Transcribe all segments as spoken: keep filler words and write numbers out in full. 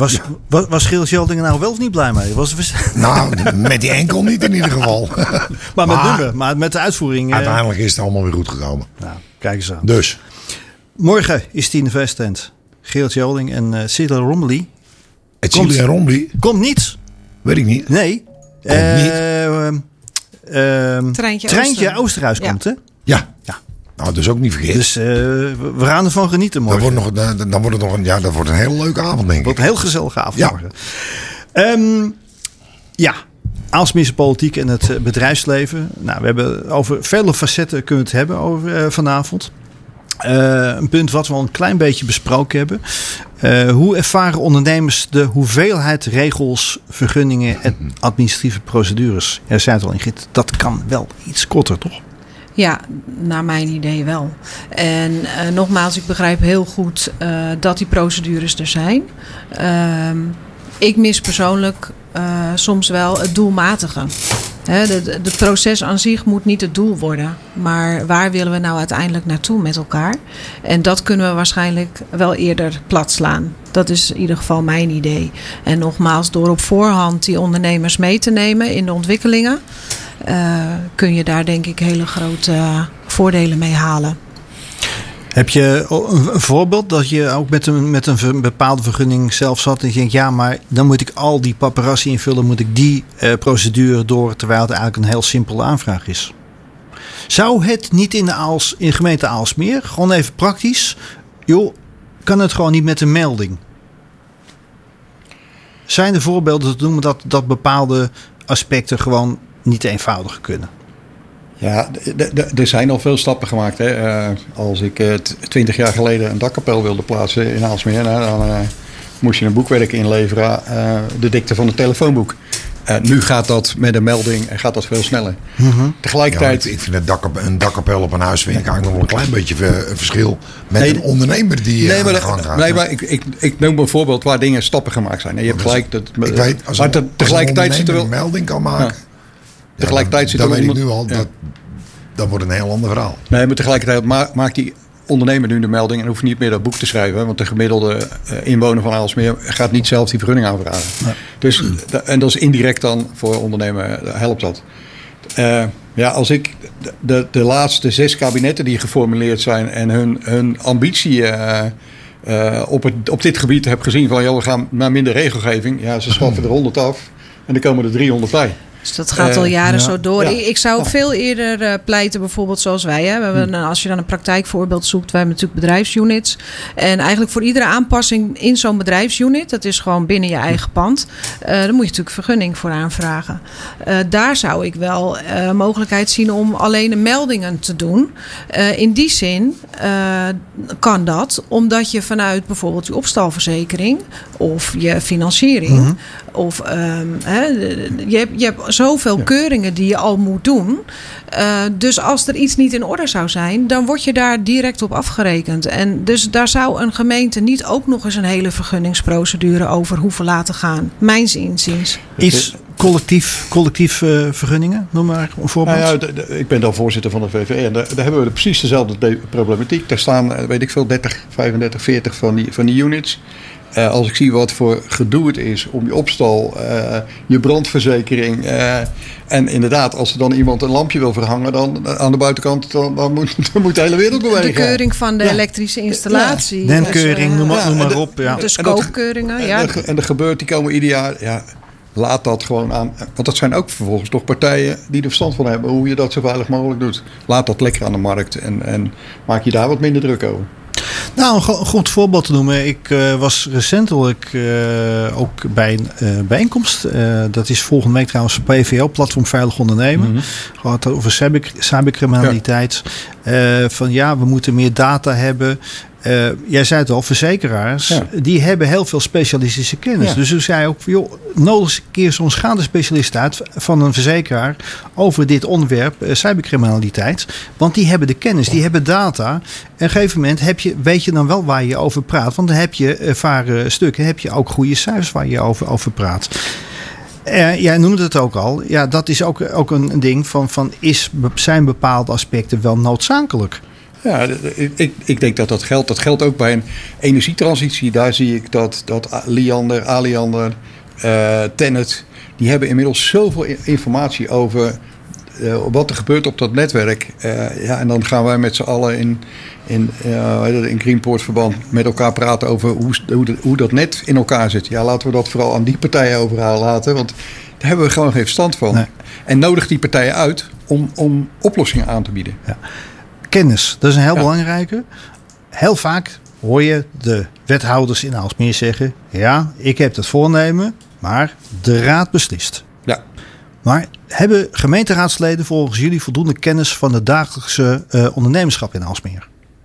Was, Ja. was, was Geert Jeldingen nou wel of niet blij mee? Was het, Nou, met die enkel niet in ieder geval. maar met Maar- nummer, maar met de uitvoering. eh, Uiteindelijk is het allemaal weer goed gekomen. nou, kijk eens aan. Dus, Morgen is het in de Westend. Geert Jelding en uh, Cyril Romilly. het Komt- Chili en Rombly, Komt niet. weet ik niet. Nee. Komt Eh, niet. ehm, ehm, Treintje Treintje Ooster- Oosterhuis Ja. komt, hè? Ja. Ja. Nou, dus ook niet vergeten. Dus eh, we we gaan ervan genieten dan, morgen. wordt nog, dan, dan wordt het nog een, ja, dat wordt een hele leuke avond, denk Het wordt ik. een heel gezellige avond Ja. morgen. Ehm, ja, Aalsmeerse politiek en het eh, bedrijfsleven. Nou, we hebben over vele facetten kunnen we het hebben over eh, vanavond. Eh, een punt wat we al een klein beetje besproken hebben. Eh, hoe ervaren ondernemers de hoeveelheid regels, vergunningen en administratieve procedures? Jij zei het al, Ingrid, dat kan wel iets korter, toch? Ja, naar mijn idee wel. En uh, nogmaals, ik begrijp heel goed uh, dat die procedures er zijn. Uh, ik mis persoonlijk uh, soms wel het doelmatige. Het proces aan zich moet niet het doel worden. Maar waar willen we nou uiteindelijk naartoe met elkaar? En dat kunnen we waarschijnlijk wel eerder platslaan. Dat is in ieder geval mijn idee. En nogmaals, door op voorhand die ondernemers mee te nemen in de ontwikkelingen, Uh, kun je daar denk ik hele grote uh, voordelen mee halen. Heb je een voorbeeld dat je ook met een, met een bepaalde vergunning zelf zat en je denkt, ja, maar dan moet ik al die paparazzi invullen, moet ik die uh, procedure door, terwijl het eigenlijk een heel simpele aanvraag is? Zou het niet in de, Aals, in de gemeente Aalsmeer, gewoon even praktisch, joh, kan het gewoon niet met een melding? Zijn er voorbeelden te noemen dat, dat bepaalde aspecten gewoon niet eenvoudig kunnen? Ja, d- d- er zijn al veel stappen gemaakt. Hè. Uh, als ik twintig uh, jaar geleden een dakkapel wilde plaatsen in Aalsmeer, nou, dan uh, moest je een boekwerk inleveren, uh, de dikte van het telefoonboek. Uh, nu gaat dat met een melding en gaat dat veel sneller. Mm-hmm. Tegelijkertijd... Ja, ik, ik vind een, dakkap, een dakkapel op een huis vind ik eigenlijk nog wel een klein beetje ver, een verschil met Nee, een ondernemer die nee, aan maar, de gang gaat. nee, maar ik, ik, ik noem een voorbeeld waar dingen stappen gemaakt zijn. En je hebt gelijk dat. Ik weet, als maar een, te, als tegelijkertijd een zit er wel. een melding kan maken. Ja. Ja, Tegelijkertijd dan, zit er dan wel weet ik iemand- nu al ja. dat dat wordt een heel ander verhaal. Nee, maar tegelijkertijd ma- maakt die ondernemer nu de melding en hoeft niet meer dat boek te schrijven. Want de gemiddelde uh, inwoner van Aalsmeer gaat niet zelf die vergunning aanvragen. Nee. Dus, da- en dat is indirect dan voor ondernemer, uh, helpt dat. Uh, ja, als ik de, de, de laatste zes kabinetten die geformuleerd zijn en hun, hun ambitie uh, uh, op, het, op dit gebied heb gezien van joh, we gaan naar minder regelgeving. Ja, ze schaffen er honderd af en dan komen er driehonderd bij. Dus dat gaat al Uh, jaren ja. zo door. Ja. Ik, ik zou Ja. veel eerder uh, pleiten, bijvoorbeeld zoals wij. Hè. We hebben, een- als je dan een praktijkvoorbeeld zoekt, wij hebben natuurlijk bedrijfsunits. En eigenlijk voor iedere aanpassing in zo'n bedrijfsunit, dat is gewoon binnen je eigen pand, uh, dan moet je natuurlijk vergunning voor aanvragen. Uh, daar zou ik wel uh, mogelijkheid zien om alleen de meldingen te doen. Uh, in die zin uh, kan dat, omdat je vanuit bijvoorbeeld je opstalverzekering of je financiering, Mm-hmm. of um, hè, je hebt, je hebt zoveel Ja. keuringen die je al moet doen. Uh, dus als er iets niet in orde zou zijn, dan word je daar direct op afgerekend. En dus daar zou een gemeente niet ook nog eens een hele vergunningsprocedure over hoeven laten gaan. Mijns inziens. Iets collectief, collectief uh, vergunningen, noem maar een voorbeeld. Nou ja, de, de, ik ben dan voorzitter van de V V E en daar, daar hebben we de, precies dezelfde de, problematiek. Daar staan, uh, weet ik veel, dertig, vijfendertig, veertig van die, van die units. Uh, als ik zie wat voor gedoe het is om je opstal, uh, je brandverzekering. Uh, en inderdaad, als er dan iemand een lampje wil verhangen dan, uh, aan de buitenkant, dan, dan, moet, dan moet de hele wereld bewegen. De keuring van de Ja. elektrische installatie. Ja. Nemkeuring, Dus, uh, noem maar, ja, noem maar en de- op. Ja. De En dat- scoopkeuringen. En, Ja. er, en er gebeurt, die komen ieder jaar. Ja, laat dat gewoon aan. Want dat zijn ook vervolgens toch partijen die er verstand van hebben hoe je dat zo veilig mogelijk doet. Laat dat lekker aan de markt en, en maak je daar wat minder druk over. Nou, een, go- een goed voorbeeld te noemen. Ik uh, was recentelijk uh, ook bij een uh, bijeenkomst. Uh, dat is volgende week trouwens P V O, Platform Veilig Ondernemen. Mm-hmm. Gaat over cyber, cybercriminaliteit. Ja. Uh, van ja, we moeten meer data hebben. Uh, jij zei het al, verzekeraars, Ja. die hebben heel veel specialistische kennis. Ja. Dus toen zei ook, joh, nodig eens een keer zo'n schade specialist uit van een verzekeraar over dit onderwerp, uh, cybercriminaliteit. Want die hebben de kennis, die hebben data. En op een gegeven moment heb je, weet je dan wel waar je over praat. Want dan heb je ervaren stukken, heb je ook goede cijfers waar je over, over praat. Uh, jij noemde het ook al. Ja, dat is ook, ook een ding van, van is, zijn bepaalde aspecten wel noodzakelijk? Ja, ik, ik denk dat dat geldt. Dat geldt ook bij een energietransitie. Daar zie ik dat, dat Liander, Aliander, uh, Tennet... die hebben inmiddels zoveel informatie over uh, wat er gebeurt op dat netwerk. Uh, ja, en dan gaan wij met z'n allen in, in, uh, in Greenport verband met elkaar praten over hoe, hoe, de, hoe dat net in elkaar zit. Ja, laten we dat vooral aan die partijen overlaten. Want daar hebben we gewoon geen verstand van. Nee. En nodig die partijen uit om, om oplossingen aan te bieden. Ja. Kennis, dat is een heel ja. belangrijke. Heel vaak hoor je de wethouders in Aalsmeer zeggen... ja, ik heb het voornemen, maar de raad beslist. Ja. Maar hebben gemeenteraadsleden volgens jullie voldoende kennis... van de dagelijkse uh, ondernemerschap in Aalsmeer?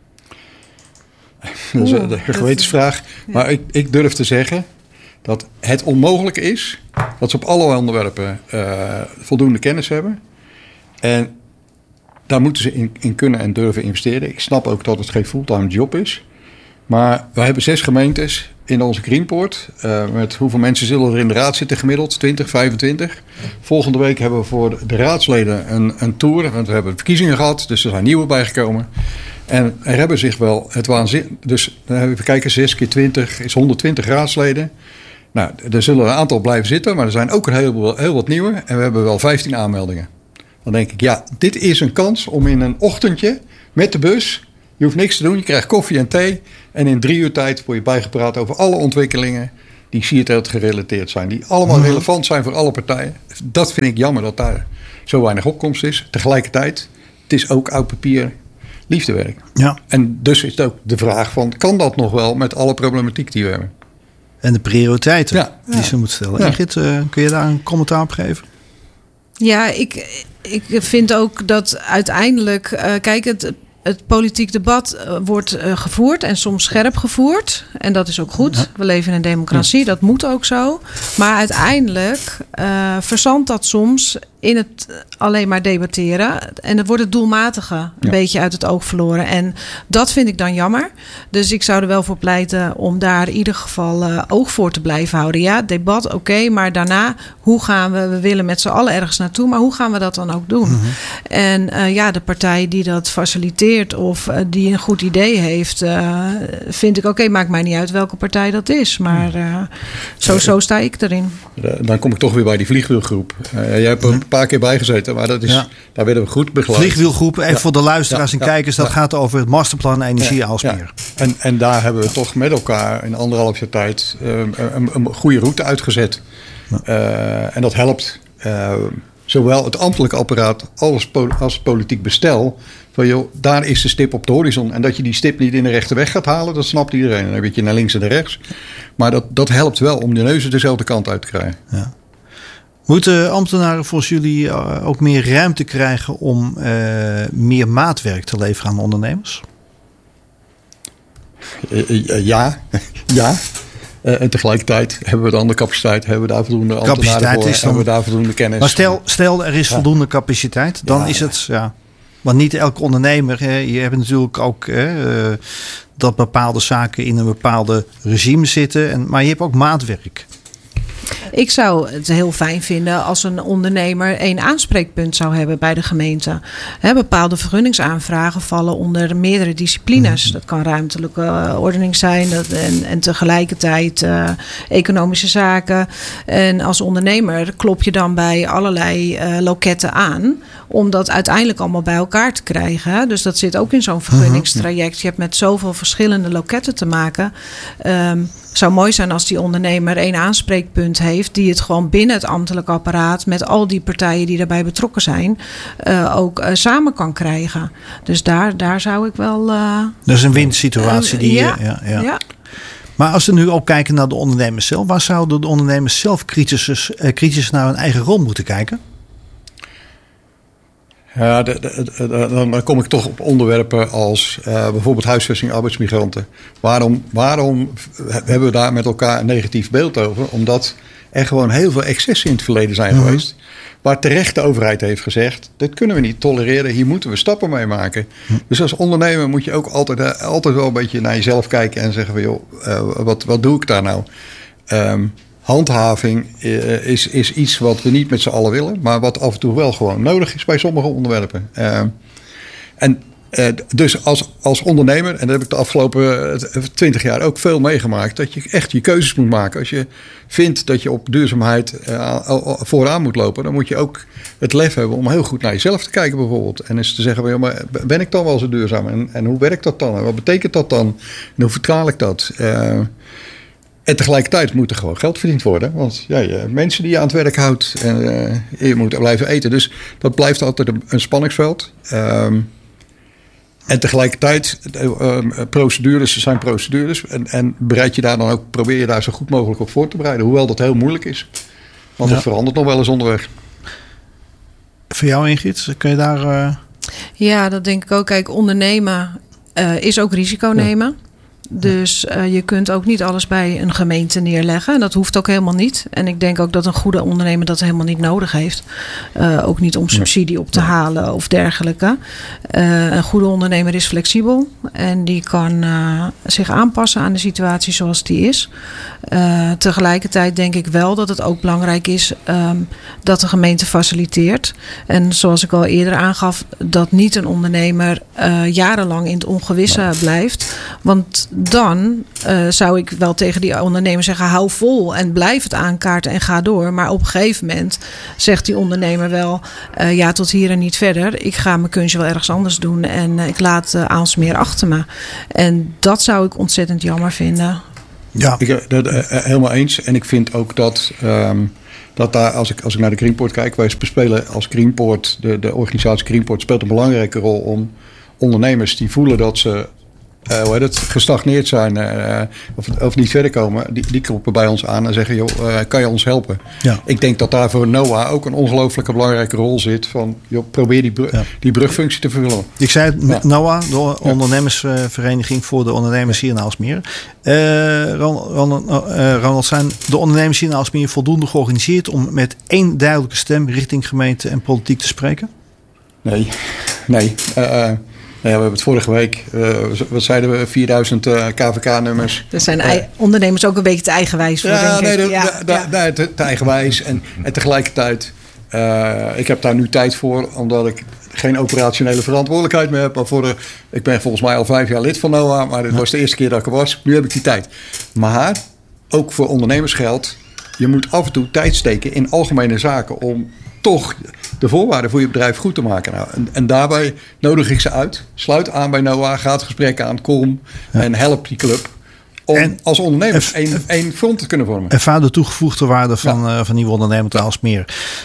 Dat is een gewetensvraag. Ja. Maar ik, ik durf te zeggen dat het onmogelijk is... dat ze op alle onderwerpen uh, voldoende kennis hebben... En daar moeten ze in, in kunnen en durven investeren. Ik snap ook dat het geen fulltime job is. Maar we hebben zes gemeentes in onze Greenport. Uh, met hoeveel mensen zullen er in de raad zitten gemiddeld? twintig, vijfentwintig. Volgende week hebben we voor de raadsleden een, een tour. Want we hebben verkiezingen gehad, dus er zijn nieuwe bijgekomen. En er hebben zich wel het waanzin... Dus even kijken, zes keer twintig is honderdtwintig raadsleden. Nou, er zullen een aantal blijven zitten. Maar er zijn ook een heel, heel wat nieuwe. En we hebben wel vijftien aanmeldingen. Dan denk ik, ja, dit is een kans om in een ochtendje met de bus... je hoeft niks te doen, je krijgt koffie en thee... en in drie uur tijd word je bijgepraat over alle ontwikkelingen... die C I T E gerelateerd zijn. Die allemaal mm-hmm. relevant zijn voor alle partijen. Dat vind ik jammer dat daar zo weinig opkomst is. Tegelijkertijd, het is ook oud papier liefdewerk. Ja. En dus is het ook de vraag van... kan dat nog wel met alle problematiek die we hebben? En de prioriteiten ja. die ja. ze moeten stellen. Ja. Ingrid, uh, kun je daar een commentaar op geven? Ja, ik, ik vind ook dat uiteindelijk... Uh, kijk, het, het politiek debat uh, wordt uh, gevoerd en soms scherp gevoerd. En dat is ook goed. Ja. We leven in een democratie, ja. dat moet ook zo. Maar uiteindelijk uh, verzandt dat soms in het alleen maar debatteren. En dan wordt het doelmatige een ja. beetje uit het oog verloren. En dat vind ik dan jammer. Dus ik zou er wel voor pleiten om daar in ieder geval uh, oog voor te blijven houden. Ja, debat, oké. Okay, maar daarna, hoe gaan we... We willen met z'n allen ergens naartoe. Maar hoe gaan we dat dan ook doen? Mm-hmm. En uh, ja, de partij die dat faciliteert of uh, die een goed idee heeft... Uh, vind ik oké, okay, maakt mij niet uit welke partij dat is. Maar uh, zo, zo sta ik erin. Dan kom ik toch weer bij die vliegwielgroep. Uh, jij hebt een paar keer bijgezeten, maar dat is, ja. daar werden we goed begeleid. Vliegwielgroep, even ja. voor de luisteraars ja. en kijkers, dat ja. gaat over het masterplan Energie ja. Aalsmeer. Ja. En, en daar hebben we toch met elkaar in anderhalf jaar tijd uh, een, een goede route uitgezet. Ja. Uh, en dat helpt uh, zowel het ambtelijke apparaat als, als politiek bestel. Van joh, daar is de stip op de horizon. En dat je die stip niet in de rechte weg gaat halen, dat snapt iedereen. Dan heb je naar links en naar rechts. Maar dat, dat helpt wel om de neuzen dezelfde kant uit te krijgen. Ja. Moeten ambtenaren volgens jullie ook meer ruimte krijgen om uh, meer maatwerk te leveren aan ondernemers? Ja, ja. Uh, en tegelijkertijd hebben we dan de capaciteit, hebben we daar voldoende ambtenaren voor, is dan... hebben we daar voldoende kennis. Maar stel, stel er is ja. voldoende capaciteit, dan ja, is het... Ja. Want niet elke ondernemer, hè, je hebt natuurlijk ook hè, uh, dat bepaalde zaken in een bepaalde regime zitten. En, maar je hebt ook maatwerk. Ik zou het heel fijn vinden als een ondernemer één aanspreekpunt zou hebben bij de gemeente. He, bepaalde vergunningsaanvragen vallen onder meerdere disciplines. Mm-hmm. Dat kan ruimtelijke uh, ordening zijn dat, en, en tegelijkertijd uh, economische zaken. En als ondernemer klop je dan bij allerlei uh, loketten aan om dat uiteindelijk allemaal bij elkaar te krijgen. Hè? Dus dat zit ook in zo'n vergunningstraject. Je hebt met zoveel verschillende loketten te maken. Um, Het zou mooi zijn als die ondernemer één aanspreekpunt heeft die het gewoon binnen het ambtelijk apparaat met al die partijen die daarbij betrokken zijn uh, ook uh, samen kan krijgen. Dus daar, daar zou ik wel... Uh, dat is een winsituatie. Die, uh, ja, ja, ja. ja. Maar als we nu ook kijken naar de ondernemers zelf, waar zouden de ondernemers zelf kritisch, uh, kritisch naar hun eigen rol moeten kijken? Ja, de, de, de, de, dan kom ik toch op onderwerpen als uh, bijvoorbeeld huisvesting arbeidsmigranten. Waarom, waarom hebben we daar met elkaar een negatief beeld over? Omdat er gewoon heel veel excessen in het verleden zijn mm-hmm. geweest. Waar terecht de overheid heeft gezegd, dit kunnen we niet tolereren, hier moeten we stappen mee maken. Mm. Dus als ondernemer moet je ook altijd, uh, altijd wel een beetje naar jezelf kijken en zeggen van joh, uh, wat, wat doe ik daar nou? Um, Handhaving uh, is, is iets wat we niet met z'n allen willen, maar wat af en toe wel gewoon nodig is bij sommige onderwerpen. Uh, en Uh, dus als, als ondernemer, en dat heb ik de afgelopen twintig jaar ook veel meegemaakt, dat je echt je keuzes moet maken. Als je vindt dat je op duurzaamheid uh, vooraan moet lopen, dan moet je ook het lef hebben om heel goed naar jezelf te kijken bijvoorbeeld. En eens te zeggen, ja, maar ben ik dan wel zo duurzaam? En, en hoe werkt dat dan? En wat betekent dat dan? En hoe vertaal ik dat? Uh, En tegelijkertijd moet er gewoon geld verdiend worden. Want ja, je, mensen die je aan het werk houdt en uh, je moet blijven eten. Dus dat blijft altijd een, een spanningsveld. Um, en tegelijkertijd, uh, procedures zijn procedures. En, en bereid je daar dan ook, probeer je daar zo goed mogelijk op voor te bereiden. Hoewel dat heel moeilijk is. Want ja. Het verandert nog wel eens onderweg. Voor jou, Ingrid, kun je daar... Uh... Ja, dat denk ik ook. Kijk, ondernemen uh, is ook risico nemen. Ja. Dus uh, je kunt ook niet alles bij een gemeente neerleggen. Dat hoeft ook helemaal niet. En ik denk ook dat een goede ondernemer dat helemaal niet nodig heeft. Uh, ook niet om subsidie op te halen of dergelijke. Uh, een goede ondernemer is flexibel. En die kan uh, zich aanpassen aan de situatie zoals die is. Uh, tegelijkertijd denk ik wel dat het ook belangrijk is um, dat de gemeente faciliteert. En zoals ik al eerder aangaf, dat niet een ondernemer uh, jarenlang in het ongewisse nee. blijft. Want dan uh, zou ik wel tegen die ondernemer zeggen, hou vol en blijf het aankaarten en ga door. Maar op een gegeven moment zegt die ondernemer wel, uh, ja, tot hier en niet verder. Ik ga mijn kunstje wel ergens anders doen en uh, ik laat uh, Aalsmeer achter me. En dat zou ik ontzettend jammer vinden. Ja, ik, dat, uh, helemaal eens. En ik vind ook dat, um, dat daar, als ik, als ik naar de Greenport kijk, wij spelen als Greenport, de, de organisatie Greenport speelt een belangrijke rol om ondernemers die voelen dat ze Uh, hoe heet het, gestagneerd zijn uh, of, of niet verder komen, die, die kloppen bij ons aan en zeggen, joh, uh, kan je ons helpen? Ja. Ik denk dat daar voor NOAH ook een ongelooflijke belangrijke rol zit van, joh, probeer die, br- ja. die brugfunctie te vervullen. Ik zei het, ja. NOAH, de ondernemersvereniging voor de ondernemers hier in Aalsmeer. Uh, Ronald, uh, Ronald, zijn de ondernemers hier in Aalsmeer voldoende georganiseerd om met één duidelijke stem richting gemeente en politiek te spreken? Nee, nee. Uh, Ja, we hebben het vorige week, uh, wat zeiden we, vierduizend uh, K V K-nummers. Dat zijn uh, ondernemers ook een beetje te eigenwijs voor, ja, denk nee, ik. De, ja, de, ja. De, te, te eigenwijs. En, en tegelijkertijd, uh, ik heb daar nu tijd voor, omdat ik geen operationele verantwoordelijkheid meer heb. Maar voor de, ik ben volgens mij al vijf jaar lid van NOAH, maar dit was de eerste keer dat ik er was. Nu heb ik die tijd. Maar ook voor ondernemers geldt, je moet af en toe tijd steken in algemene zaken om toch de voorwaarden voor je bedrijf goed te maken. Nou, en, en daarbij nodig ik ze uit. Sluit aan bij NOAH, ga het gesprek aan, kom ja. en help die club. Om en, als ondernemers één, één front te kunnen vormen. Ervaar de toegevoegde waarde van, ja. uh, van nieuwe ondernemer te Aalsmeer.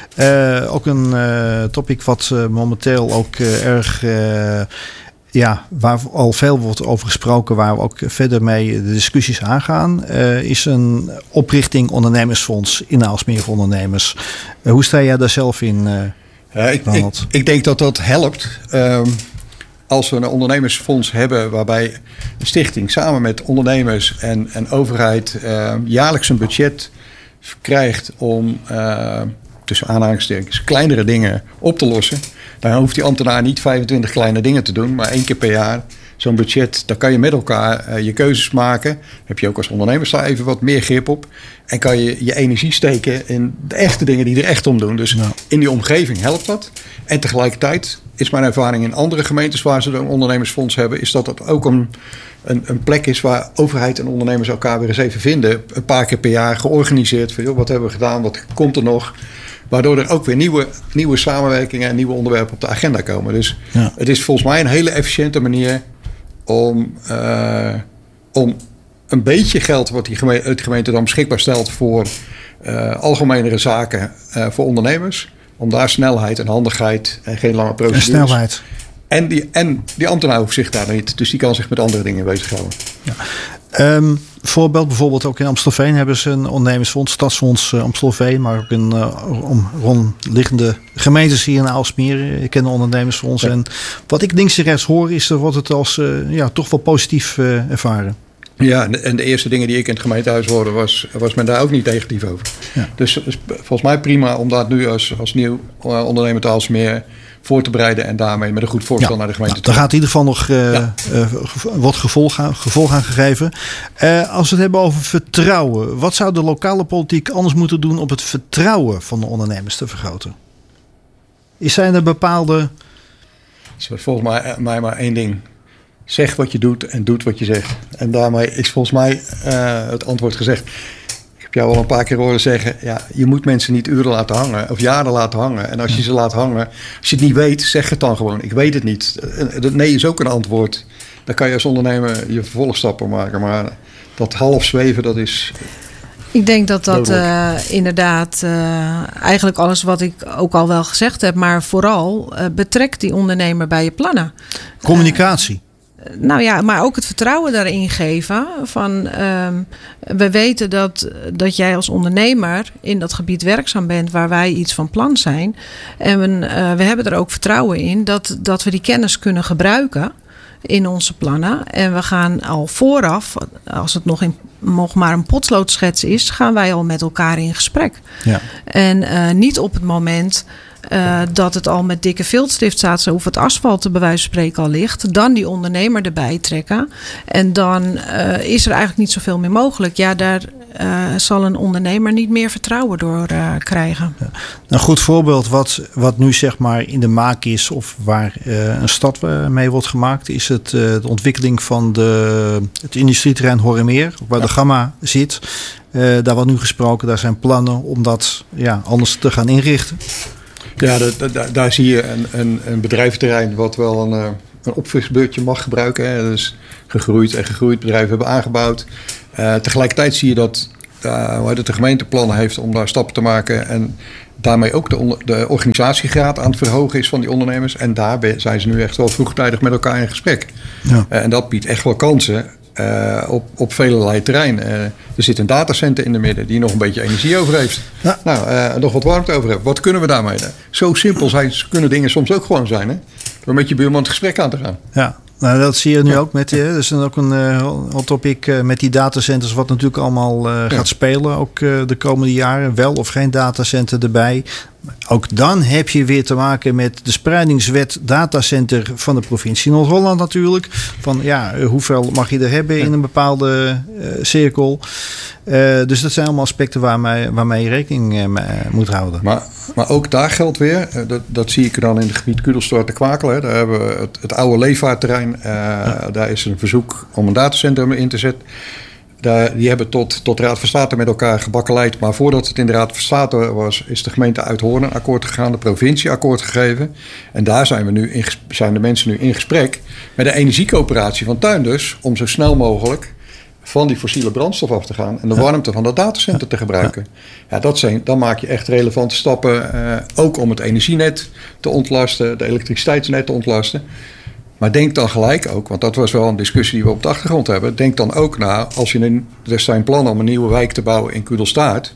Uh, ook een uh, topic wat uh, momenteel ook uh, erg... Uh, Ja, waar al veel wordt over gesproken, waar we ook verder mee de discussies aangaan, uh, is een oprichting ondernemersfonds in Aalsmeer voor ondernemers. Uh, hoe sta jij daar zelf in, uh, ja, ik, ik, ik denk dat dat helpt. Um, als we een ondernemersfonds hebben waarbij een stichting samen met ondernemers en, en overheid uh, jaarlijks een budget krijgt om uh, tussen aanhalingstekens kleinere dingen op te lossen. Dan hoeft die ambtenaar niet vijfentwintig kleine dingen te doen, maar één keer per jaar zo'n budget. Dan kan je met elkaar uh, je keuzes maken. Heb je ook als ondernemer daar even wat meer grip op. En kan je je energie steken in de echte dingen die er echt om doen. Dus ja. in die omgeving helpt dat. En tegelijkertijd is mijn ervaring in andere gemeentes waar ze een ondernemersfonds hebben, is dat het ook een, een, een plek is waar overheid en ondernemers elkaar weer eens even vinden. Een paar keer per jaar georganiseerd. Van, joh, wat hebben we gedaan? Wat komt er nog? Waardoor er ook weer nieuwe, nieuwe samenwerkingen en nieuwe onderwerpen op de agenda komen. Dus ja. het is volgens mij een hele efficiënte manier om, uh, om een beetje geld wat die gemeente, het gemeente dan beschikbaar stelt voor uh, algemenere zaken uh, voor ondernemers. Om daar snelheid en handigheid en geen lange procedures. En snelheid. En die, en die ambtenaar hoeft zich daar niet. Dus die kan zich met andere dingen bezighouden. Ja. Um, voorbeeld bijvoorbeeld ook in Amstelveen hebben ze een ondernemersfonds, Stadsfonds uh, Amstelveen, maar ook in uh, om rondliggende gemeentes hier in Aalsmeer. Ik ken de ondernemersfonds. Ja. En wat ik links en rechts hoor is, wordt het als uh, ja, toch wel positief uh, ervaren. Ja, en de eerste dingen die ik in het gemeentehuis hoorde, was, was men daar ook niet negatief over. Ja. Dus, dus volgens mij prima om dat nu als, als nieuw uh, ondernemer te Aalsmeer voor te bereiden en daarmee met een goed voorstel ja, naar de gemeente nou, te gaan. Daar gaat in ieder geval nog uh, ja. uh, wat gevolg aan, gevolg aan gegeven. Uh, als we het hebben over vertrouwen. Wat zou de lokale politiek anders moeten doen om het vertrouwen van de ondernemers te vergroten? Zijn er bepaalde Het is volgens mij, mij maar één ding. Zeg wat je doet en doet wat je zegt. En daarmee is volgens mij uh, het antwoord gezegd. Ik heb jou al een paar keer horen zeggen... ja, je moet mensen niet uren laten hangen of jaren laten hangen. En als je ze laat hangen, als je het niet weet, zeg het dan gewoon. Ik weet het niet. Nee is ook een antwoord. Dan kan je als ondernemer je vervolgstappen maken. Maar dat half zweven, dat is... Ik denk dat dat uh, inderdaad uh, eigenlijk alles wat ik ook al wel gezegd heb... maar vooral uh, betrek die ondernemer bij je plannen. Communicatie. Uh, nou ja, maar ook het vertrouwen daarin geven. Van, uh, we weten dat, dat jij als ondernemer in dat gebied werkzaam bent... waar wij iets van plan zijn. En we, uh, we hebben er ook vertrouwen in dat, dat we die kennis kunnen gebruiken... in onze plannen. En we gaan al vooraf, als het nog, in, nog maar een potloodschets is... gaan wij al met elkaar in gesprek. Ja. En uh, niet op het moment uh, dat het al met dikke viltstift staat... of het asfalt bij wijze van spreken al ligt... dan die ondernemer erbij trekken. En dan uh, is er eigenlijk niet zoveel meer mogelijk. Ja, daar uh, zal een ondernemer niet meer vertrouwen door uh, krijgen. Ja. Een goed voorbeeld wat, wat nu zeg maar in de maak is... of waar uh, een stad mee wordt gemaakt... is het, uh, de ontwikkeling van de, het industrieterrein Horremeer... waar ja. de Gamma zit. Uh, daar wordt nu gesproken, daar zijn plannen... om dat ja, anders te gaan inrichten. Ja, dat, dat, daar zie je een, een, een bedrijventerrein... wat wel een, een opfrisbeurtje mag gebruiken. Hè. Dus gegroeid en gegroeid bedrijven hebben aangebouwd... Uh, tegelijkertijd zie je dat uh, de gemeente plannen heeft om daar stappen te maken... en daarmee ook de, on- de organisatiegraad aan het verhogen is van die ondernemers. En daar zijn ze nu echt wel vroegtijdig met elkaar in gesprek. Ja. Uh, en dat biedt echt wel kansen uh, op, op velerlei terrein. Uh, er zit een datacenter in de midden die nog een beetje energie over heeft. Ja. Nou, uh, nog wat warmte over heeft. Wat kunnen we daarmee? Zo simpel zijn, kunnen dingen soms ook gewoon zijn. Hè? Door met je buurman het gesprek aan te gaan. Ja. Nou, dat zie je nu ook met die, dus ook een uh, hot topic uh, met die datacenters, wat natuurlijk allemaal uh, gaat ja. spelen, ook uh, de komende jaren. Wel of geen datacenter erbij. Ook dan heb je weer te maken met de spreidingswet datacenter van de provincie Noord-Holland natuurlijk. Van ja, hoeveel mag je er hebben in een bepaalde uh, cirkel. Uh, dus dat zijn allemaal aspecten waarmee, waarmee je rekening uh, moet houden. Maar, maar ook daar geldt weer, uh, dat, dat zie ik dan in het gebied Kudelstort de Kwakel. Hè. Daar hebben we het, het oude leefvaartterrein. Uh, ja. Daar is een verzoek om een datacentrum in te zetten. Daar, die hebben tot, tot de Raad van State met elkaar gebakkeleid. Maar voordat het in de Raad van State was, is de gemeente Uithoorn een akkoord gegaan, de provincie akkoord gegeven. En daar zijn, we nu in, zijn de mensen nu in gesprek met de energiecoöperatie van Tuinders om zo snel mogelijk van die fossiele brandstof af te gaan en de warmte van dat datacenter te gebruiken. Ja, dat zijn, dan maak je echt relevante stappen, uh, ook om het energienet te ontlasten, de elektriciteitsnet te ontlasten. Maar denk dan gelijk ook, want dat was wel een discussie die we op de achtergrond hebben. Denk dan ook na, als je een, er zijn plannen om een nieuwe wijk te bouwen in Kudelstaart.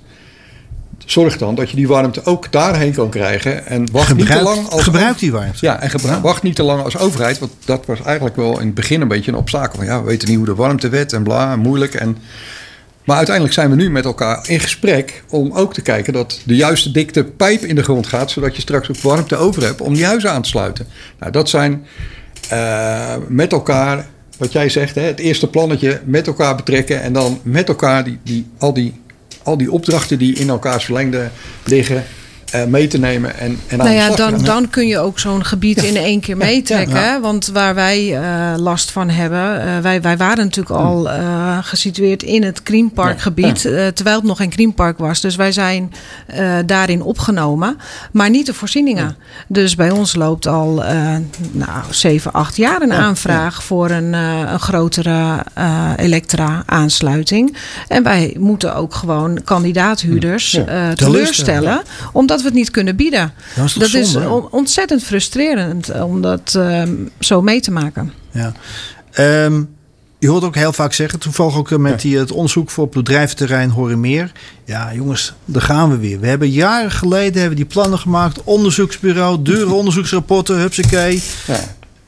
Zorg dan dat je die warmte ook daarheen kan krijgen. En wacht gebruik, niet te lang als gebruik die warmte. Ja, en gebruik, wacht niet te lang als overheid. Want dat was eigenlijk wel in het begin een beetje een obstakel. Van ja, we weten niet hoe de warmtewet en bla, moeilijk. En, maar uiteindelijk zijn we nu met elkaar in gesprek om ook te kijken dat de juiste dikte pijp in de grond gaat. Zodat je straks ook warmte over hebt om die huizen aan te sluiten. Nou, dat zijn uh, met elkaar, wat jij zegt, hè, het eerste plannetje met elkaar betrekken. En dan met elkaar die, die, al die... al die opdrachten die in elkaars verlengde liggen, uh, mee te nemen en, en aan nou ja, de slag dan, gaan. dan kun je ook zo'n gebied ja. in één keer meetrekken. Ja, ja. Want waar wij uh, last van hebben, uh, wij, wij waren natuurlijk al uh, gesitueerd in het Greenparkgebied, ja. ja. uh, terwijl het nog geen Greenpark was. Dus wij zijn uh, daarin opgenomen, maar niet de voorzieningen. Ja. Dus bij ons loopt al uh, nou, zeven, acht jaar een ja. aanvraag ja. voor een, uh, een grotere uh, elektra-aansluiting. En wij moeten ook gewoon kandidaathuurders ja. uh, teleurstellen, ja. omdat we het niet kunnen bieden. Dat is, dat zonde, is on- ontzettend frustrerend om dat uh, zo mee te maken. Ja. Um, je hoort ook heel vaak zeggen, toevallig ook met die, het onderzoek voor het bedrijventerrein Horremeer. Ja, jongens, daar gaan we weer. We hebben jaren geleden hebben die plannen gemaakt, onderzoeksbureau, dure onderzoeksrapporten, hupsakee. Ja.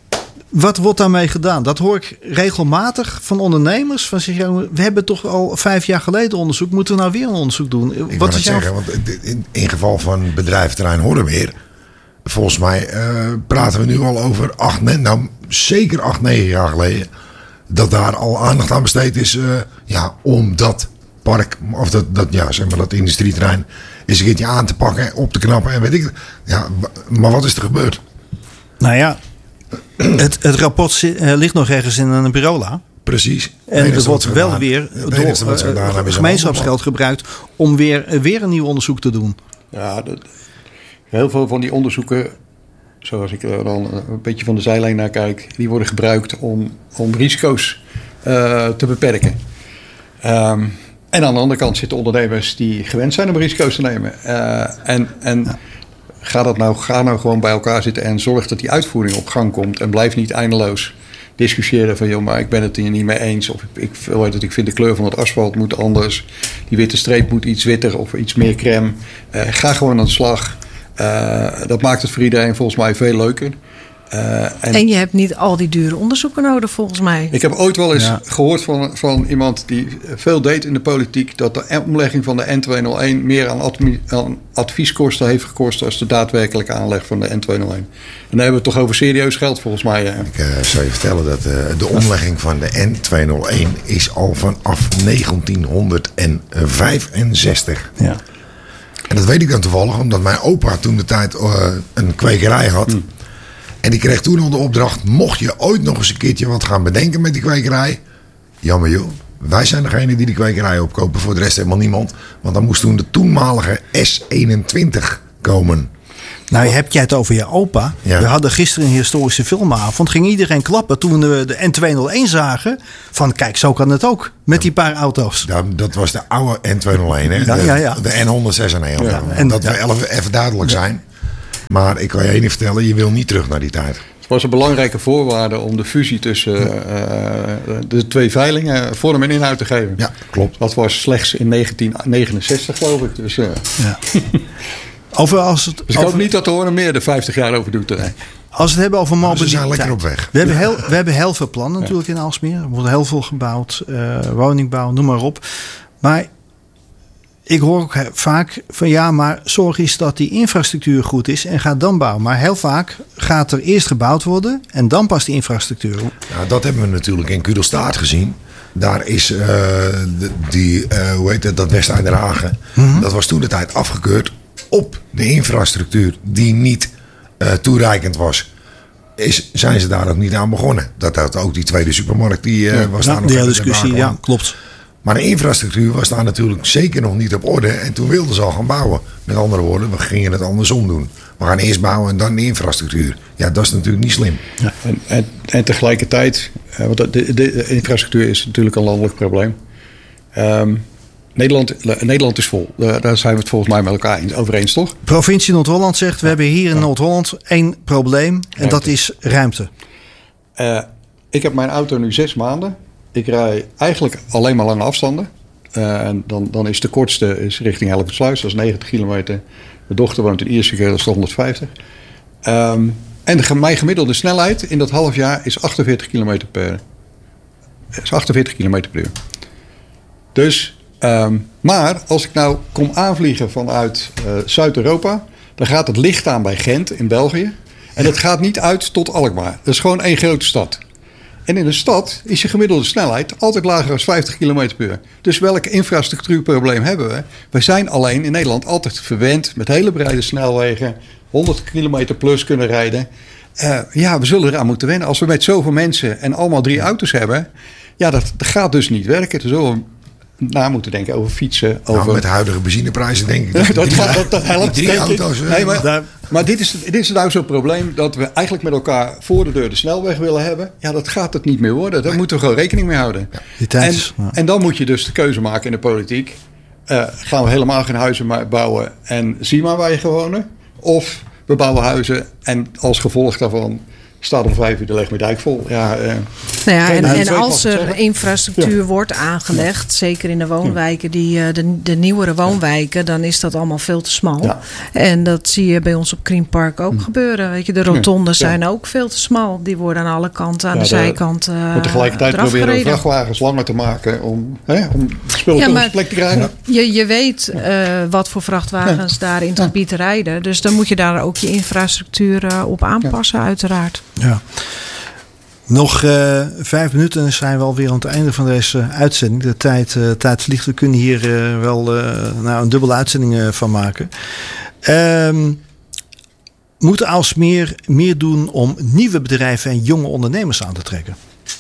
Wat wordt daarmee gedaan? Dat hoor ik regelmatig van ondernemers. Van zich, we hebben toch al vijf jaar geleden onderzoek. Moeten we nou weer een onderzoek doen? Ik Wat wil is het jouw... zeggen, want in, in geval van bedrijventerrein Horremeer, volgens mij uh, praten we nu al over acht, nou zeker acht, negen jaar geleden, dat daar al aandacht aan besteed is uh, ja, om dat park, of dat, dat, ja, zeg maar, dat industrieterrein eens een keertje aan te pakken, op te knappen en weet ik. Ja, maar wat is er gebeurd? Nou ja, Het, het rapport zi- uh, ligt nog ergens in een bureau. Precies. En er wordt wel gedaan, weer door uh, gemeenschapsgeld gebruikt om weer, uh, weer een nieuw onderzoek te doen. Ja, dat, heel veel van die onderzoeken, zoals ik er dan een beetje van de zijlijn naar kijk, die worden gebruikt om, om risico's uh, te beperken. Um, en aan de andere kant zitten ondernemers die gewend zijn om risico's te nemen. Uh, en en ja. ga, dat nou, ga nou gewoon bij elkaar zitten en zorg dat die uitvoering op gang komt. En blijf niet eindeloos discussiëren van, joh, maar ik ben het hier niet mee eens. Of ik, ik, weet het, ik vind de kleur van het asfalt moet anders. Die witte streep moet iets witter of iets meer crème. Uh, ga gewoon aan de slag. Uh, dat maakt het voor iedereen volgens mij veel leuker. Uh, en, en je hebt niet al die dure onderzoeken nodig, volgens mij. Ik heb ooit wel eens ja. gehoord van, van iemand die veel deed in de politiek, dat de omlegging van de N tweehonderdéén meer aan, admi- aan advieskosten heeft gekost als de daadwerkelijke aanleg van de N tweehonderdéén. En dan hebben we het toch over serieus geld, volgens mij. Ja. Ik uh, zou je vertellen dat uh, de omlegging van de N tweehonderdéén is al vanaf negentienhonderdvijfenzestig. Ja. En dat weet ik dan toevallig, omdat mijn opa toen de tijd uh, een kwekerij had. Hmm. En die kreeg toen al de opdracht, mocht je ooit nog eens een keertje wat gaan bedenken met die kwekerij. Jammer joh, wij zijn degene die die kwekerij opkopen, voor de rest helemaal niemand. Want dan moest toen de toenmalige S eenentwintig komen. Nou, heb jij het over je opa? Ja. We hadden gisteren een historische filmavond. Ging iedereen klappen toen we de N tweehonderdéén zagen. Van kijk, zo kan het ook. Met die paar auto's. Ja, dat was de oude N tweehonderdéén. Hè? Ja, de, ja, ja. de N honderdzesennegentig. Ja, en, dat ja. we even, even duidelijk zijn. Maar ik kan je één ding vertellen. Je wil niet terug naar die tijd. Het was een belangrijke voorwaarde om de fusie tussen uh, de twee veilingen vorm en inhoud te geven. Ja, klopt. Dat was slechts in negentien negenenzestig, geloof ik. Dus, uh. ja. Over als het, dus ik over... hoop niet dat de Hoorn meer er vijftig jaar over doet. Nee. Als we het hebben over mobiliteit. Ze zijn lekker op weg. We hebben heel, we hebben heel veel plannen natuurlijk in Aalsmeer. Er wordt heel veel gebouwd. Uh, woningbouw, noem maar op. Maar ik hoor ook vaak van ja, maar zorg eens dat die infrastructuur goed is en ga dan bouwen. Maar heel vaak gaat er eerst gebouwd worden en dan pas die infrastructuur. Nou, dat hebben we natuurlijk in Kudelstaart gezien. Daar is uh, de, die, uh, hoe heet het, dat Westeinderhagen. Mm-hmm. Dat was toen de tijd afgekeurd op de infrastructuur die niet uh, toereikend was. Is, zijn ze daar ook niet aan begonnen. Dat had ook die tweede supermarkt die uh, ja, was nou, daar nog. Die hele discussie, ja, klopt. Maar de infrastructuur was daar natuurlijk zeker nog niet op orde. En toen wilden ze al gaan bouwen. Met andere woorden, we gingen het andersom doen. We gaan eerst bouwen en dan de infrastructuur. Ja, dat is natuurlijk niet slim. Ja, en, en, en tegelijkertijd, want de, de, de infrastructuur is natuurlijk een landelijk probleem. Um, Nederland, Nederland is vol. Daar zijn we het volgens mij met elkaar over eens, toch? Provincie Noord-Holland zegt, we hebben hier in Noord-Holland één probleem. En ruimte. Dat is ruimte. Uh, ik heb mijn auto nu zes maanden. Ik rij eigenlijk alleen maar lange afstanden. Uh, en dan, dan is de kortste is richting Hellevoetsluis. Dat is negentig kilometer. Mijn dochter woont in Ierseke, dat is honderdvijftig. Um, en de, mijn gemiddelde snelheid in dat half jaar is achtenveertig kilometer per, is achtenveertig kilometer per uur. Dus, um, maar als ik nou kom aanvliegen vanuit uh, Zuid-Europa, dan gaat het licht aan bij Gent in België. En dat gaat niet uit tot Alkmaar. Dat is gewoon één grote stad. En in een stad is je gemiddelde snelheid altijd lager dan vijftig kilometer per uur. Dus welk infrastructuurprobleem hebben we? We zijn alleen in Nederland altijd verwend met hele brede snelwegen, honderd kilometer plus kunnen rijden. Uh, ja, we zullen eraan moeten wennen. Als we met zoveel mensen en allemaal drie auto's hebben, ja, dat, dat gaat dus niet werken. Dus zullen we na moeten denken over fietsen. Over... Nou, met de huidige benzineprijzen denk ik. Dat, dat, gaat, dat, dat helpt. Die drie auto's. Nee, maar, daar... maar dit, is, dit is nou zo'n probleem dat we eigenlijk met elkaar voor de deur de snelweg willen hebben. Ja, dat gaat het niet meer worden. Daar nee. moeten we gewoon rekening mee houden. Ja, en, is, ja. en dan moet je dus de keuze maken in de politiek. Uh, gaan we helemaal geen huizen bouwen en zie maar waar je gaat wonen? Of we bouwen huizen en als gevolg daarvan staat om vijf uur de Legmerdijk vol. Ja, uh, nou ja, en, en als er infrastructuur ja. wordt aangelegd, ja. zeker in de woonwijken, die, de, de nieuwere woonwijken, dan is dat allemaal veel te smal. Ja. En dat zie je bij ons op Krienpark ook hm. gebeuren. Weet je, de rotondes ja. zijn ook veel te smal. Die worden aan alle kanten, aan ja, de, de zijkant uh, maar tegelijkertijd proberen we vrachtwagens langer te maken om, hè, om spullen ja, op de plek te krijgen. Je, je weet uh, wat voor vrachtwagens ja. daar in het ja. gebied rijden. Dus dan moet je daar ook je infrastructuur uh, op aanpassen, ja. uiteraard. Ja. Nog uh, vijf minuten zijn we alweer aan het einde van deze uitzending. De tijd, uh, tijd vliegt. We kunnen hier uh, wel uh, nou, een dubbele uitzending uh, van maken. Um, moet Aalsmeer meer doen om nieuwe bedrijven en jonge ondernemers aan te trekken?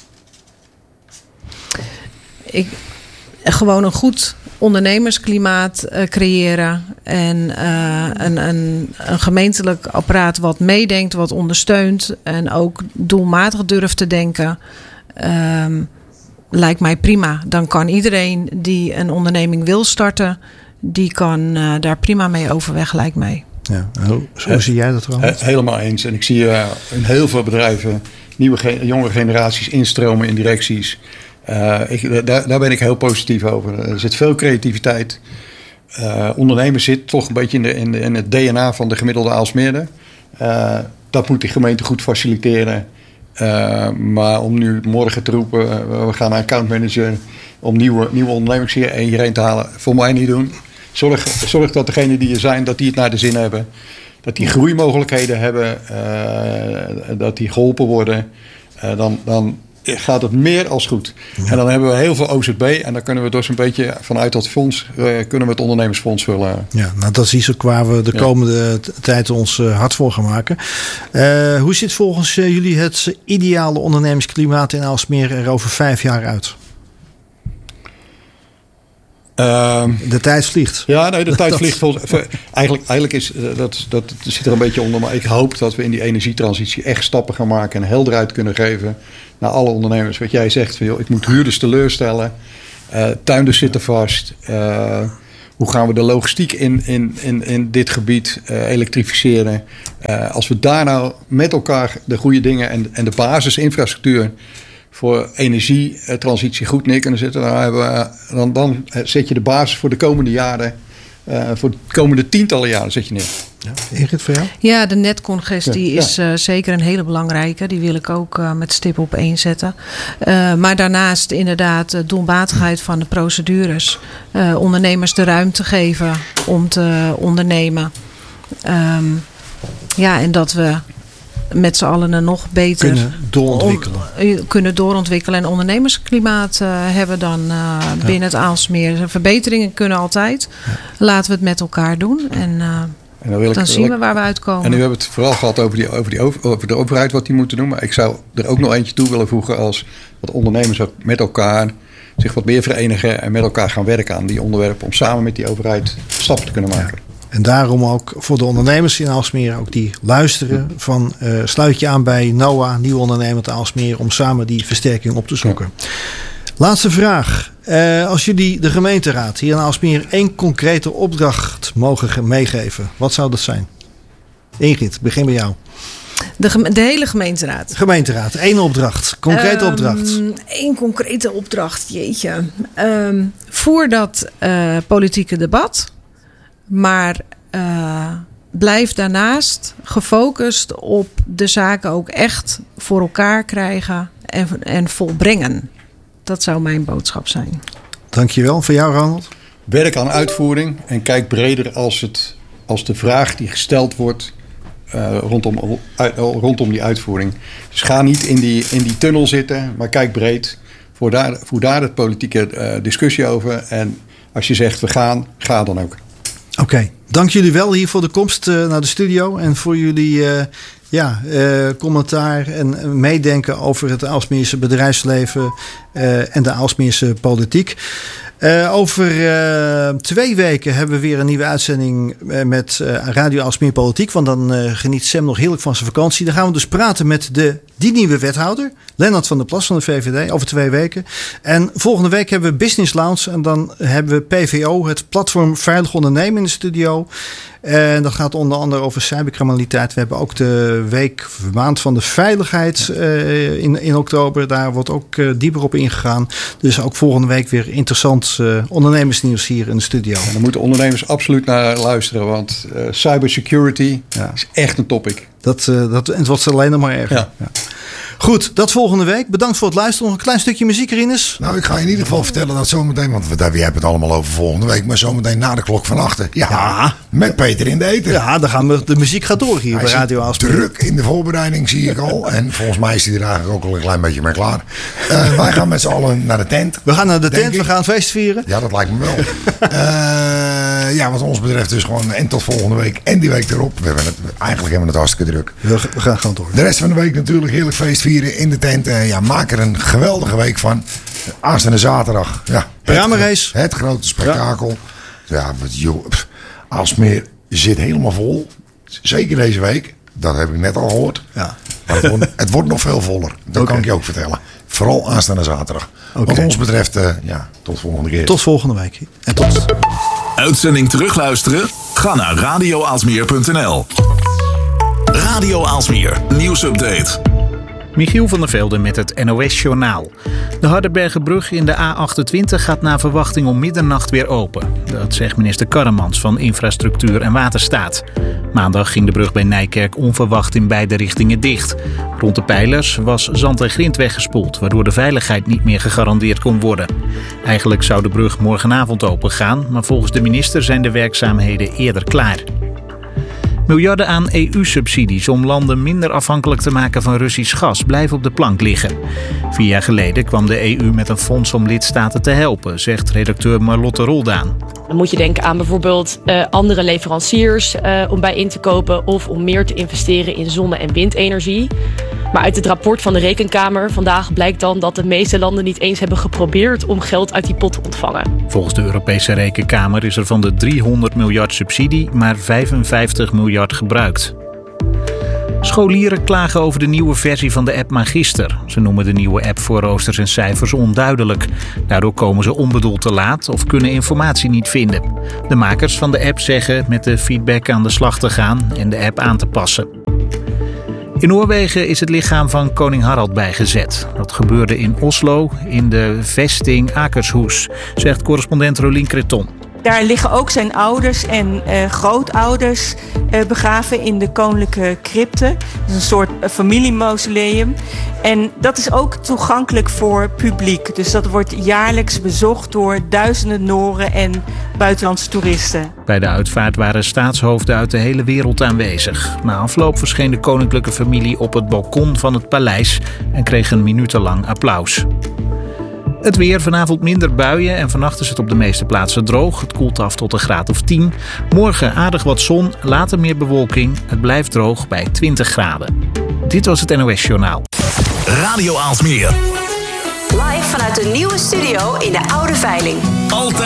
Ik, gewoon een goed ondernemersklimaat uh, creëren. En uh, een, een, een gemeentelijk apparaat wat meedenkt, wat ondersteunt. En ook doelmatig durft te denken. Um, lijkt mij prima. Dan kan iedereen die een onderneming wil starten, die kan uh, daar prima mee overweg, lijkt mij. Ja, hoe, hoe uh, zie jij dat trouwens? Helemaal eens. En ik zie uh, in heel veel bedrijven nieuwe ge- jongere generaties instromen in directies. Uh, ik, daar, daar ben ik heel positief over. Er zit veel creativiteit. Uh, ondernemen zit toch een beetje in, de, in, de, in het D N A van de gemiddelde Aalsmeerder. Uh, dat moet die gemeente goed faciliteren. Uh, maar om nu morgen te roepen, uh, we gaan naar accountmanager om nieuwe, nieuwe ondernemers hier hierheen te halen, voor mij niet doen. Zorg, zorg dat degenen die er zijn, dat die het naar de zin hebben. Dat die groeimogelijkheden hebben. Uh, dat die geholpen worden. Uh, dan, dan gaat het meer als goed. Ja. En dan hebben we heel veel O Z B. En dan kunnen we dus een beetje vanuit dat fonds, uh, kunnen we het ondernemersfonds vullen. Ja, nou dat is iets ook waar we de ja. komende t- tijd ons uh, hard voor gaan maken. Uh, hoe ziet volgens uh, jullie het ideale ondernemersklimaat in Aalsmeer er over vijf jaar uit? Uh, de tijd vliegt. Ja, nee, de tijd dat, vliegt. Volgens, eigenlijk, eigenlijk is dat, dat zit er een beetje onder. Maar ik hoop dat we in die energietransitie echt stappen gaan maken en helderheid kunnen geven naar alle ondernemers. Wat jij zegt, joh, ik moet huurders teleurstellen. Uh, tuinders zitten vast. Uh, hoe gaan we de logistiek in, in, in, in dit gebied uh, elektrificeren? Uh, als we daar nou met elkaar de goede dingen en, en de basisinfrastructuur voor energietransitie goed neer kunnen zetten, dan, hebben we, dan, dan zet je de basis voor de komende jaren, uh, voor de komende tientallen jaren zet je neer. Ja, Ingrid, voor jou? Ja, de netcongestie ja, is ja. Uh, zeker een hele belangrijke. Die wil ik ook uh, met stip op één zetten. Uh, maar daarnaast inderdaad de doelmatigheid van de procedures. Uh, ondernemers de ruimte geven om te ondernemen. Um, ja, en dat we met z'n allen een nog beter kunnen doorontwikkelen. On, kunnen doorontwikkelen en ondernemersklimaat uh, hebben dan uh, ja. binnen het Aalsmeer. Verbeteringen kunnen altijd. Ja. Laten we het met elkaar doen. En, uh, en dan, wil dan ik, zien we waar we uitkomen. En nu hebben we het vooral gehad over, die, over, die over, over de overheid wat die moeten doen. Maar ik zou er ook nog eentje toe willen voegen als dat ondernemers ook met elkaar zich wat meer verenigen en met elkaar gaan werken aan die onderwerpen om samen met die overheid stappen te kunnen maken. Ja. En daarom ook voor de ondernemers in Aalsmeer ook die luisteren van uh, sluit je aan bij NOAH, Nieuw Ondernemer te Aalsmeer, om samen die versterking op te zoeken. Ja. Laatste vraag. Uh, als jullie de gemeenteraad hier in Aalsmeer één concrete opdracht mogen meegeven, wat zou dat zijn? Ingrid, begin bij jou. De, geme- de hele gemeenteraad. Gemeenteraad, één opdracht. Concrete um, opdracht. Eén concrete opdracht, jeetje. Um, voer dat uh, politieke debat. Maar uh, blijf daarnaast gefocust op de zaken ook echt voor elkaar krijgen en, en volbrengen. Dat zou mijn boodschap zijn. Dankjewel. Voor jou, Ronald? Werk aan uitvoering en kijk breder als, het, als de vraag die gesteld wordt uh, rondom, uh, rondom die uitvoering. Dus ga niet in die, in die tunnel zitten, maar kijk breed. Voer daar, voer daar de politieke uh, discussie over. En als je zegt we gaan, ga dan ook. Oké, okay. Dank jullie wel hier voor de komst uh, naar de studio en voor jullie uh, ja, uh, commentaar en meedenken over het Aalsmeerse bedrijfsleven uh, en de Aalsmeerse politiek. Uh, over uh, twee weken hebben we weer een nieuwe uitzending uh, met uh, Radio Aalsmeer Politiek. Want dan uh, geniet Sam nog heerlijk van zijn vakantie. Dan gaan we dus praten met de, die nieuwe wethouder, Lennart van der Plas van de V V D, over twee weken. En volgende week hebben we Business Lounge. En dan hebben we P V O, het platform Veilig Ondernemen, in de studio. En dat gaat onder andere over cybercriminaliteit. We hebben ook de week, maand van de veiligheid uh, in, in oktober. Daar wordt ook uh, dieper op ingegaan. Dus ook volgende week weer interessant uh, ondernemersnieuws hier in de studio. En daar moeten ondernemers absoluut naar luisteren. Want uh, cybersecurity ja. is echt een topic. Dat, uh, dat, het wordt alleen nog maar erger. Ja. Ja. Goed, dat volgende week. Bedankt voor het luisteren. Nog een klein stukje muziek, Rinus. Nou, ik ga in ieder geval vertellen dat zometeen, want we hebben het allemaal over volgende week, maar zometeen na de klok van achten. Ja, ja. Met Peter in de eten. Ja, dan gaan we, de muziek gaat door hier Hij bij zit Radio Aalsmeer. druk in de voorbereiding, zie ik al. En volgens mij is hij er eigenlijk ook al een klein beetje mee klaar. Uh, wij gaan met z'n allen naar de tent. We gaan naar de tent, ik. we gaan feest vieren. Ja, dat lijkt me wel. uh, ja, wat ons betreft dus gewoon en tot volgende week en die week erop. We hebben het, eigenlijk hebben we het hartstikke druk. We, we gaan gewoon door. De rest van de week natuurlijk heerlijk feest vieren in de tent. Uh, ja, maak er een geweldige week van. Aanstaande zaterdag. Ja, Pyramarace. Het, het grote spektakel. Ja, ja wat, joh, Aalsmeer zit helemaal vol. Zeker deze week. Dat heb ik net al gehoord. Ja. Maar het, wordt, het wordt nog veel voller. Dat okay. kan ik je ook vertellen. Vooral aanstaande zaterdag. Okay. Wat ons betreft, uh, ja, tot volgende keer. Tot volgende week. En tot. Uitzending terugluisteren? Ga naar radio aalsmeer punt n l. Radio Aalsmeer, nieuwsupdate. Michiel van der Velde met het N O S-journaal. De Hardenbergerbrug in de A achtentwintig gaat naar verwachting om middernacht weer open. Dat zegt minister Karremans van Infrastructuur en Waterstaat. Maandag ging de brug bij Nijkerk onverwacht in beide richtingen dicht. Rond de pijlers was zand en grind weggespoeld, waardoor de veiligheid niet meer gegarandeerd kon worden. Eigenlijk zou de brug morgenavond open gaan, maar volgens de minister zijn de werkzaamheden eerder klaar. Miljarden aan E U-subsidies om landen minder afhankelijk te maken van Russisch gas blijven op de plank liggen. Vier jaar geleden kwam de E U met een fonds om lidstaten te helpen, zegt redacteur Marlotte Roldaan. Dan moet je denken aan bijvoorbeeld uh, andere leveranciers uh, om bij in te kopen of om meer te investeren in zonne- en windenergie. Maar uit het rapport van de Rekenkamer vandaag blijkt dan dat de meeste landen niet eens hebben geprobeerd om geld uit die pot te ontvangen. Volgens de Europese Rekenkamer is er van de driehonderd miljard subsidie maar vijfenvijftig miljard gebruikt. Scholieren klagen over de nieuwe versie van de app Magister. Ze noemen de nieuwe app voor roosters en cijfers onduidelijk. Daardoor komen ze onbedoeld te laat of kunnen informatie niet vinden. De makers van de app zeggen met de feedback aan de slag te gaan en de app aan te passen. In Noorwegen is het lichaam van koning Harald bijgezet. Dat gebeurde in Oslo in de vesting Akershus, zegt correspondent Rolien Creton. Daar liggen ook zijn ouders en uh, grootouders uh, begraven in de koninklijke crypte. Dat is een soort uh, familiemausoleum. En dat is ook toegankelijk voor publiek. Dus dat wordt jaarlijks bezocht door duizenden Noren en buitenlandse toeristen. Bij de uitvaart waren staatshoofden uit de hele wereld aanwezig. Na afloop verscheen de koninklijke familie op het balkon van het paleis en kreeg een minutenlang applaus. Het weer, vanavond minder buien en vannacht is het op de meeste plaatsen droog. Het koelt af tot een graad of tien. Morgen aardig wat zon, later meer bewolking. Het blijft droog bij twintig graden. Dit was het N O S-journaal. Radio Aalsmeer. Live vanuit de nieuwe studio in de Oude Veiling. Altijd